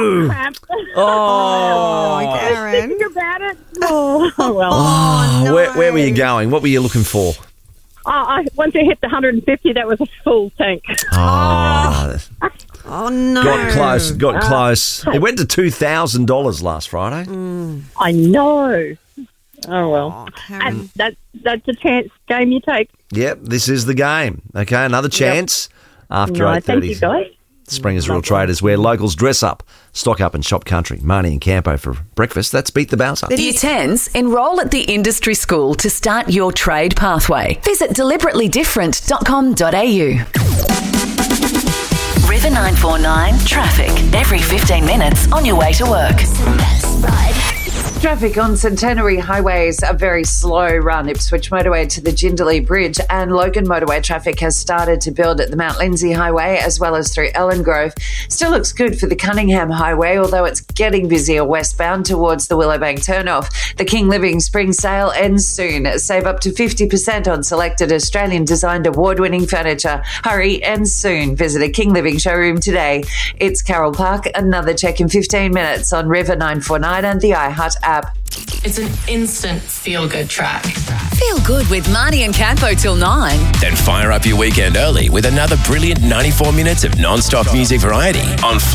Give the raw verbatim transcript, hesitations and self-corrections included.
No. Crap. Oh, Karen. Think about it. Oh, well. Oh, no. where, where were you going? What were you looking for? Oh, I, once I hit the one hundred fifty, that was a full tank. Oh, Oh, no. got close, got Uh, close. It went to two thousand dollars last Friday. I know. Oh, well. Oh, Karen. And that, that's a chance game you take. Yep, this is the game. Okay, another chance after No, eight thank thirty. you, guys. Springers Real Traders, where locals dress up, stock up and shop country. Marnie and Campo for breakfast. That's Beat the Bowser. Year tens, enrol at the industry school to start your trade pathway. Visit deliberately different dot com dot a u. River nine four nine traffic. Every fifteen minutes on your way to work. Traffic on Centenary highways a very slow run. Ipswich motorway to the Jindalee Bridge and Logan motorway traffic has started to build at the Mount Lindsay highway as well as through Ellen Grove. Still looks good for the Cunningham highway, although it's getting busier westbound towards the Willowbank turnoff. The King Living Spring Sale ends soon. Save up to fifty percent on selected Australian designed award-winning furniture. Hurry, ends soon. Visit a King Living showroom today. It's Carol Park. Another check in fifteen minutes on River nine four nine and the iHeart app. It's an instant feel-good track. Feel good with Marnie and Campo till nine. Then fire up your weekend early with another brilliant ninety-four minutes of non-stop music variety on